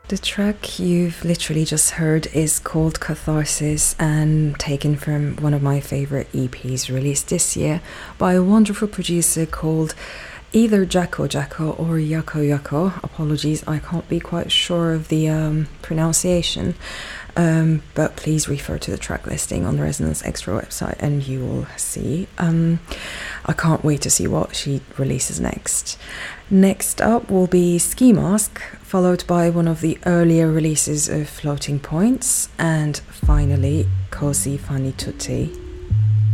The track you've literally just heard is called Catharsis and taken from one of my favorite EPs released this year by a wonderful producer called either Jacko Jacko or Yako Yako. Apologies, I can't be quite sure of the pronunciation, but please refer to the track listing on the Resonance Extra website and you will see. I can't wait to see what she releases next. Next up will be Ski Mask, followed by one of the earlier releases of Floating Points, and finally Così fan tutti.